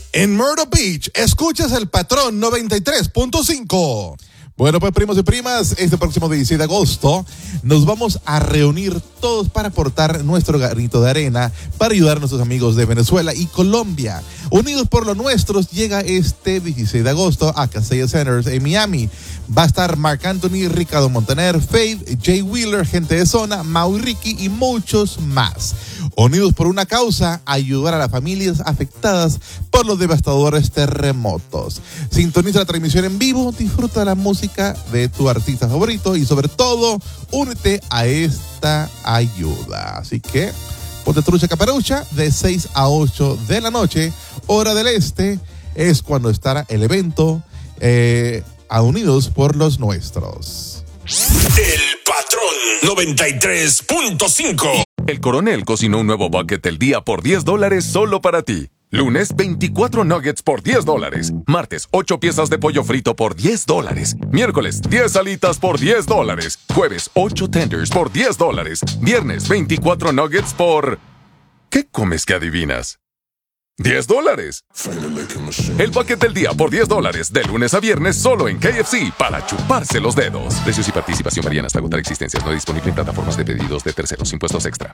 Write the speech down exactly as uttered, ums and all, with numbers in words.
En Myrtle Beach, escuchas el Patrón noventa y tres punto cinco. Bueno, pues primos y primas, este próximo dieciséis de agosto nos vamos a reunir todos para aportar nuestro granito de arena para ayudar a nuestros amigos de Venezuela y Colombia. Unidos por los nuestros llega este dieciséis de agosto a Casella Centers en Miami. Va a estar Marc Anthony, Ricardo Montaner, Faith, Jay Wheeler, Gente de Zona, Mau y Ricky y muchos más. Unidos por una causa, ayudar a las familias afectadas por los devastadores terremotos. Sintoniza la transmisión en vivo, disfruta de la música de tu artista favorito y sobre todo, únete a esta ayuda. Así que, ponte trucha caperucha de seis a ocho de la noche, hora del este, es cuando estará el evento eh, a Unidos por los Nuestros. El Patrón noventa y tres punto cinco. El Coronel cocinó un nuevo bucket del día por diez dólares solo para ti. Lunes, veinticuatro nuggets por diez dólares. Martes, ocho piezas de pollo frito por diez dólares. Miércoles, diez alitas por diez dólares. Jueves, ocho tenders por diez dólares. Viernes, veinticuatro nuggets por... ¿Qué comes que adivinas? diez dólares. El bucket del día por diez dólares. De lunes a viernes solo en K F C para chuparse los dedos. Precios y participación varían hasta agotar existencias. No disponible en plataformas de pedidos de terceros. Impuestos extra.